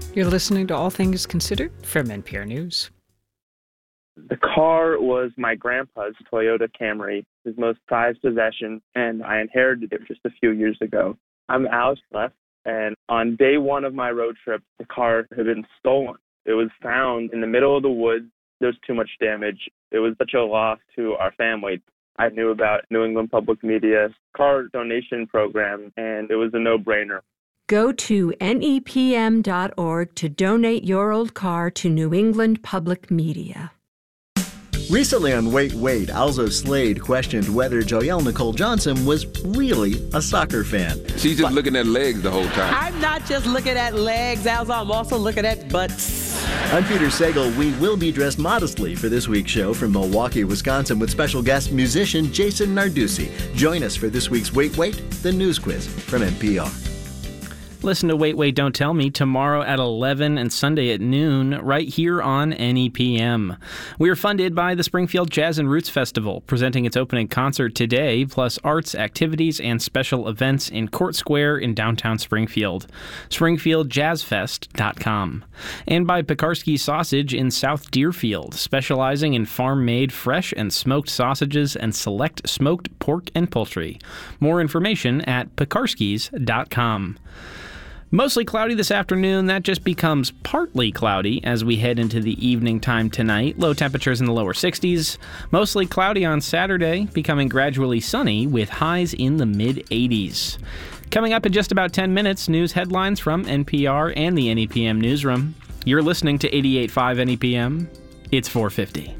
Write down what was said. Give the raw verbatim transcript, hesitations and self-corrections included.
You're listening to All Things Considered from N P R News. The car was my grandpa's Toyota Camry, his most prized possession, and I inherited it just a few years ago. I'm Alex Leff, and on day one of my road trip, the car had been stolen. It was found in the middle of the woods. There was too much damage. It was such a loss to our family. I knew about New England Public Media's car donation program, and it was a no-brainer. Go to N E P M dot org to donate your old car to New England Public Media. Recently on Wait, Wait, Alzo Slade questioned whether Joelle Nicole Johnson was really a soccer fan. She's just but, looking at legs the whole time. I'm not just looking at legs, Alzo. I'm also looking at butts. I'm Peter Sagal. We will be dressed modestly for this week's show from Milwaukee, Wisconsin, with special guest musician Jason Narducci. Join us for this week's Wait, Wait, the news quiz from N P R. Listen to Wait, Wait, Don't Tell Me tomorrow at eleven and Sunday at noon right here on N E P M. We are funded by the Springfield Jazz and Roots Festival, presenting its opening concert today, plus arts, activities, and special events in Court Square in downtown Springfield. Springfield Jazz Fest dot com. And by Pekarsky Sausage in South Deerfield, specializing in farm-made fresh and smoked sausages and select smoked pork and poultry. More information at Pekarskys dot com. Mostly cloudy this afternoon. That just becomes partly cloudy as we head into the evening time tonight. Low temperatures in the lower sixties. Mostly cloudy on Saturday, becoming gradually sunny with highs in the mid-eighties. Coming up in just about ten minutes, news headlines from N P R and the N E P M newsroom. You're listening to eighty-eight point five N E P M. It's four fifty.